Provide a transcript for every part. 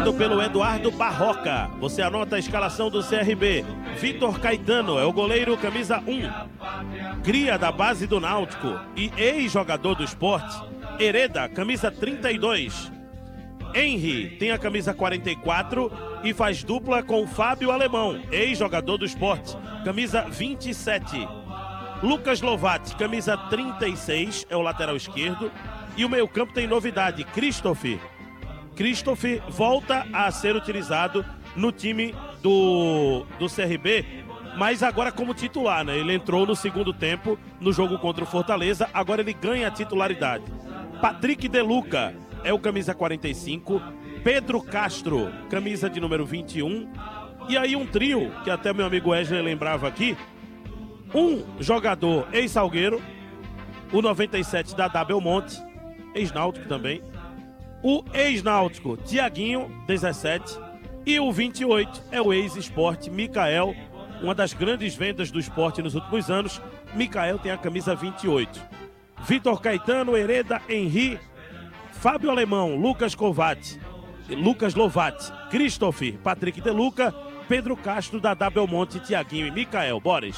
treinado pelo Eduardo Barroca. Você anota a escalação do CRB. Vitor Caetano é o goleiro, camisa 1. Cria da base do Náutico e ex-jogador do Sport. Hereda, camisa 32. Henry tem a camisa 44 e faz dupla com Fábio Alemão, ex-jogador do Sport, camisa 27. Lucas Lovati, camisa 36, é o lateral esquerdo. E o meio-campo tem novidade, Christopher volta a ser utilizado no time do CRB, mas agora como titular, né? Ele entrou no segundo tempo no jogo contra o Fortaleza, agora ele ganha a titularidade. Patrick De Luca é o camisa 45, Pedro Castro, camisa de número 21, e aí um trio, que até meu amigo Wesley lembrava aqui, um jogador ex-Salgueiro, o 97 da Belmonte, ex-Náutico também, o ex-Náutico Tiaguinho, 17, e o 28 é o ex-Sport Mikael, uma das grandes vendas do esporte nos últimos anos. Mikael tem a camisa 28. Vitor Caetano, Hereda, Henry, Fábio Alemão, Lucas Lovati, Christopher, Patrick De Luca, Pedro Castro, Dadá Belmonte, Tiaguinho e Mikael. Boris.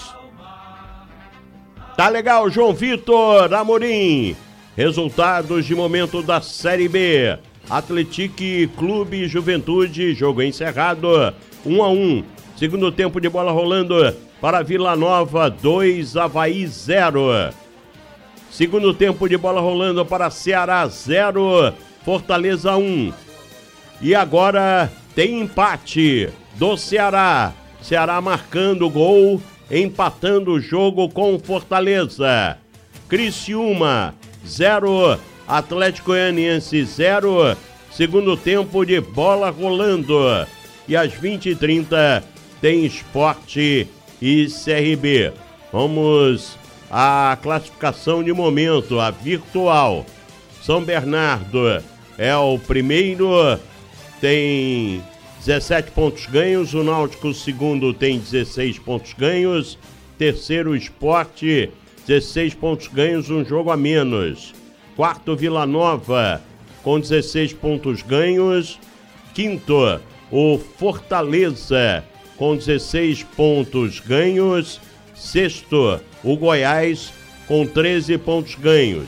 Tá legal, João Vitor Amorim. Resultados de momento da Série B. Atlético Clube Juventude, jogo encerrado, 1-1. Segundo tempo de bola rolando para Vila Nova, 2, Avaí 0. Segundo tempo de bola rolando para Ceará 0, Fortaleza 1. E agora tem empate do Ceará. Ceará marcando gol, empatando o jogo com Fortaleza. Criciúma 0, Atlético Goianiense 0, segundo tempo de bola rolando. E às 20h30 tem Sport e CRB. Vamos à classificação de momento, a virtual. São Bernardo é o primeiro, tem 17 pontos ganhos. O Náutico, segundo, tem 16 pontos ganhos. Terceiro, Sport, 16 pontos ganhos, um jogo a menos. Quarto, Vila Nova, com 16 pontos ganhos. Quinto, o Fortaleza, com 16 pontos ganhos. Sexto, o Goiás, com 13 pontos ganhos.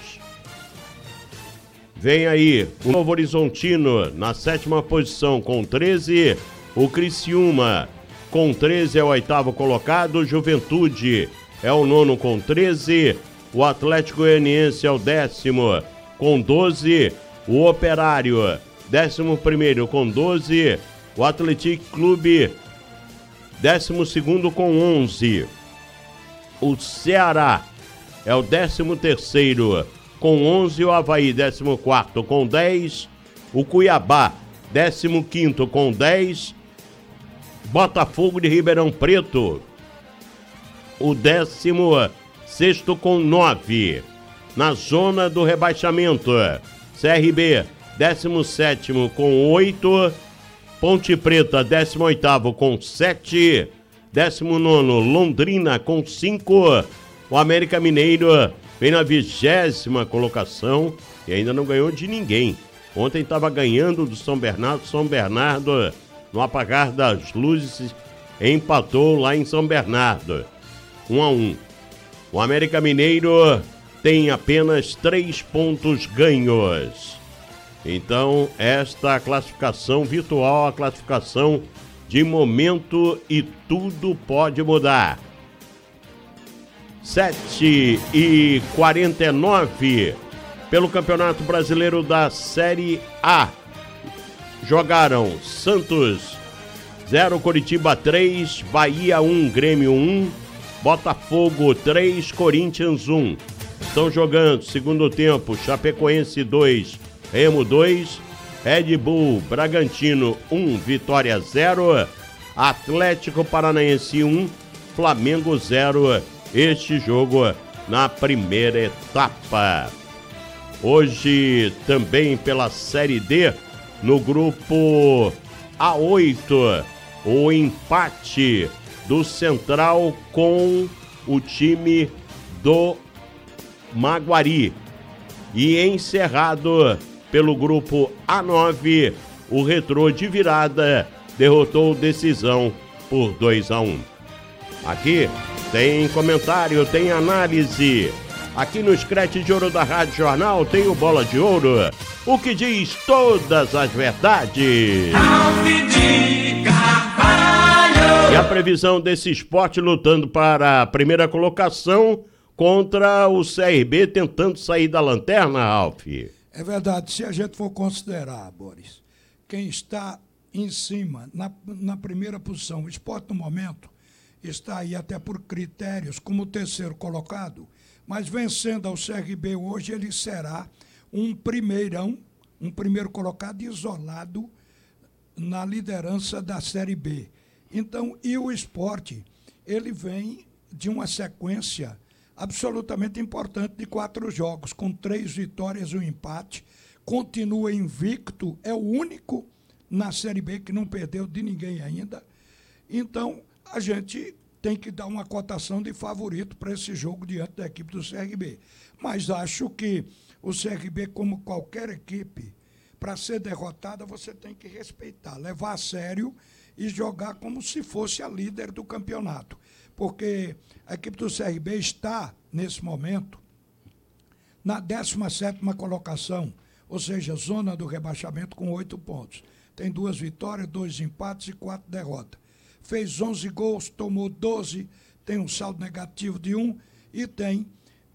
Vem aí o Novo Horizontino, na sétima posição, com 13. O Criciúma, com 13, é o oitavo colocado. Juventude é o nono com 13, o Atlético Goianiense é o 10º com 12, o Operário 11º com 12, o Atlético Clube 12º com 11, o Ceará é o 13º com 11, o Avaí 14º com 10, o Cuiabá 15º com 10, Botafogo de Ribeirão Preto o 16º com 9. Na zona do rebaixamento, CRB, 17º com 8. Ponte Preta, 18º com 7. 19º, Londrina com 5. O América Mineiro vem na 20ª colocação e ainda não ganhou de ninguém. Ontem estava ganhando do São Bernardo. São Bernardo, no apagar das luzes, empatou lá em São Bernardo. 1-1. O América Mineiro tem apenas 3 pontos ganhos. Então, esta classificação virtual, a classificação de momento, e tudo pode mudar. 7h49 pelo Campeonato Brasileiro da Série A. Jogaram Santos 0, Coritiba 3, Bahia 1, Grêmio 1, Botafogo 3, Corinthians 1. Estão jogando segundo tempo, Chapecoense 2, Remo 2, Red Bull Bragantino 1, Vitória 0, Atlético Paranaense 1, Flamengo 0. Este jogo na primeira etapa. Hoje também pela Série D, no grupo A8, o empate do Central com o time do Maguari. E encerrado pelo grupo A9, O Retrô de virada derrotou o Decisão por 2-1. Aqui tem comentário, tem análise. Aqui no Scratch de Ouro da Rádio Jornal tem o Bola de Ouro, o que diz todas as verdades. E a previsão desse esporte lutando para a primeira colocação contra o CRB tentando sair da lanterna, Ralf. É verdade, se a gente for considerar, Boris, quem está em cima, na primeira posição, o Sport no momento está aí até por critérios como o terceiro colocado, mas vencendo ao CRB hoje ele será um primeiro colocado isolado na liderança da Série B. Então, e o Sport, ele vem de uma sequência absolutamente importante de 4 jogos, com 3 vitórias e um empate, continua invicto, é o único na Série B que não perdeu de ninguém ainda. Então, a gente tem que dar uma cotação de favorito para esse jogo diante da equipe do CRB. Mas acho que o CRB, como qualquer equipe, para ser derrotada, você tem que respeitar, levar a sério e jogar como se fosse a líder do campeonato. Porque a equipe do CRB está, nesse momento, na 17ª colocação, ou seja, zona do rebaixamento com 8 pontos. Tem 2 vitórias, 2 empates e 4 derrotas. Fez 11 gols, tomou 12, tem um saldo negativo de 1 e tem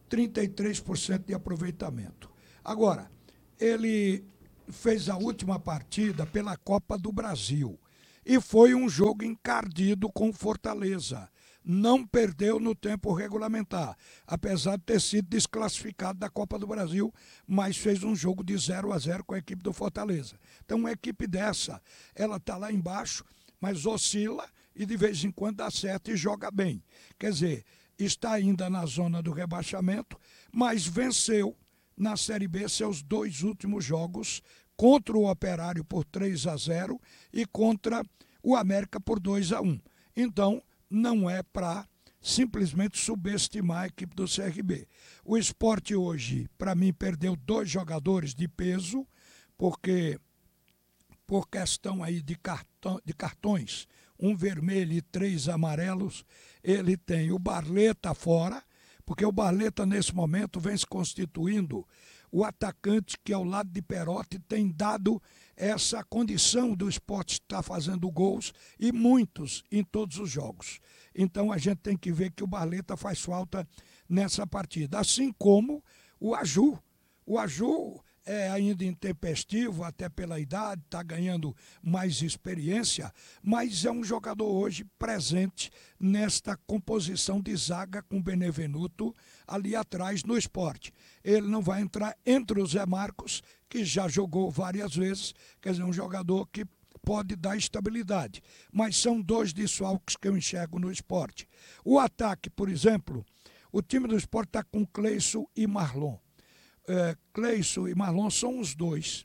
33% de aproveitamento. Agora, ele fez a última partida pela Copa do Brasil e foi um jogo encardido com Fortaleza. Não perdeu no tempo regulamentar, apesar de ter sido desclassificado da Copa do Brasil, mas fez um jogo de 0-0 com a equipe do Fortaleza. Então, uma equipe dessa, ela está lá embaixo, mas oscila e de vez em quando dá certo e joga bem. Quer dizer, está ainda na zona do rebaixamento, mas venceu na Série B seus 2 últimos jogos contra o Operário por 3-0 e contra o América por 2-1. Então, não é para simplesmente subestimar a equipe do CRB. O Sport hoje, para mim, perdeu 2 jogadores de peso, porque por questão aí de cartões, 1 vermelho e 3 amarelos, ele tem o Barleta fora, porque o Barleta nesse momento vem se constituindo o atacante que ao lado de Perotti tem dado essa condição do Sport estar fazendo gols e muitos em todos os jogos. Então a gente tem que ver que o Barleta faz falta nessa partida, assim como o Aju. O Aju é ainda intempestivo, até pela idade, está ganhando mais experiência, mas é um jogador hoje presente nesta composição de zaga com Benevenuto ali atrás no Sport. Ele não vai entrar entre o Zé Marcos, que já jogou várias vezes, quer dizer, um jogador que pode dar estabilidade. Mas são 2 desfalques que eu enxergo no Sport. O ataque, por exemplo, o time do Sport está com Cleison e Marlon. Cleison e Marlon são os 2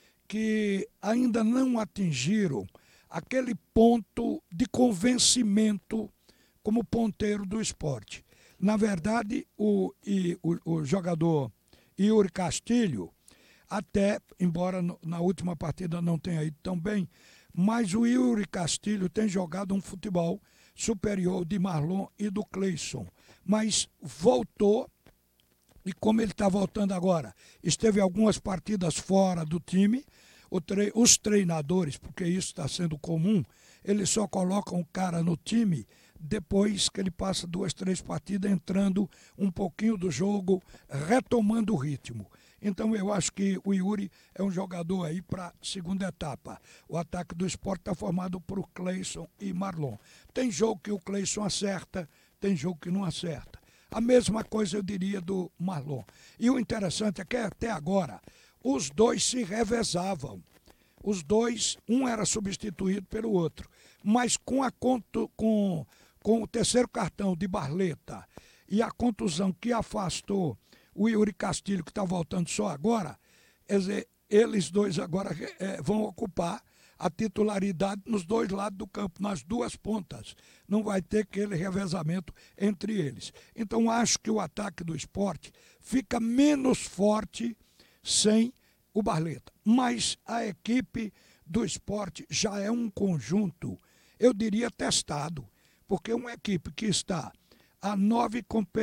que ainda não atingiram aquele ponto de convencimento como ponteiro do Sport. Na verdade, o jogador Yuri Castilho, até, embora na última partida não tenha ido tão bem, mas o Yuri Castilho tem jogado um futebol superior de Marlon e do Cleison. Mas voltou. E como ele está voltando agora, esteve algumas partidas fora do time, os treinadores, porque isso está sendo comum, eles só colocam o cara no time depois que ele passa 2, 3 partidas entrando um pouquinho do jogo, retomando o ritmo. Então eu acho que o Yuri é um jogador aí para a segunda etapa. O ataque do Sport está formado por Cleison e Marlon. Tem jogo que o Cleison acerta, tem jogo que não acerta. A mesma coisa eu diria do Marlon. E o interessante é que até agora os 2 se revezavam. Os 2, um era substituído pelo outro. Mas com o terceiro cartão de Barleta e a contusão que afastou o Yuri Castilho, que está voltando só agora, quer dizer, eles 2 agora vão ocupar a titularidade nos 2 lados do campo, nas 2 pontas. Não vai ter aquele revezamento entre eles. Então, acho que o ataque do Sport fica menos forte sem o Barleta. Mas a equipe do Sport já é um conjunto, eu diria, testado. Porque uma equipe que está a 9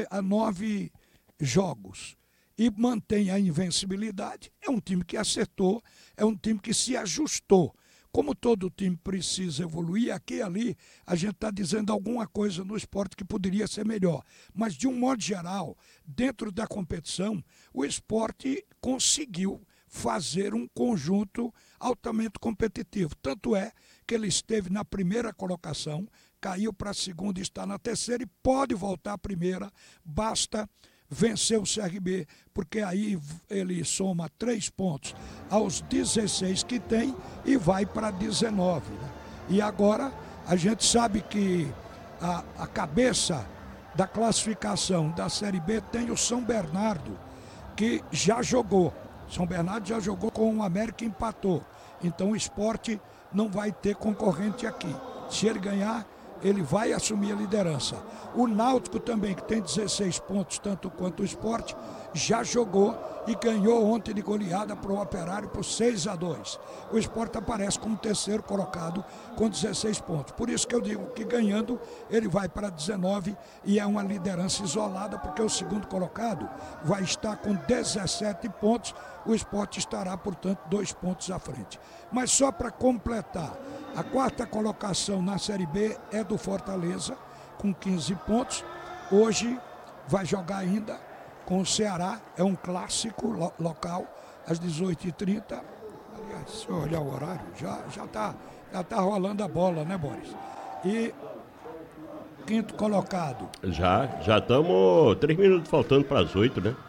jogos e mantém a invencibilidade, é um time que acertou, é um time que se ajustou. Como todo time precisa evoluir, aqui e ali a gente está dizendo alguma coisa no esporte que poderia ser melhor. Mas, de um modo geral, dentro da competição, o esporte conseguiu fazer um conjunto altamente competitivo. Tanto é que ele esteve na primeira colocação, caiu para a segunda, está na terceira e pode voltar à primeira, basta vencer o CRB, porque aí ele soma 3 pontos aos 16 que tem e vai para 19. Né? E agora a gente sabe que a cabeça da classificação da Série B tem o São Bernardo, que já jogou. São Bernardo já jogou com o América e empatou. Então o Sport não vai ter concorrente aqui. Se ele ganhar, ele vai assumir a liderança. O Náutico também, que tem 16 pontos, tanto quanto o Sport, já jogou e ganhou ontem de goleada para o Operário por 6-2. O Sport aparece como terceiro colocado com 16 pontos. Por isso que eu digo que ganhando ele vai para 19 e é uma liderança isolada, porque o segundo colocado vai estar com 17 pontos. O Sport estará, portanto, 2 pontos à frente. Mas só para completar, a quarta colocação na Série B é do Fortaleza, com 15 pontos. Hoje vai jogar ainda com o Ceará, é um clássico local, às 18h30. Aliás, se eu olhar o horário, já tá rolando a bola, né, Boris? E quinto colocado. Já estamos 3 minutos faltando para as 8, né?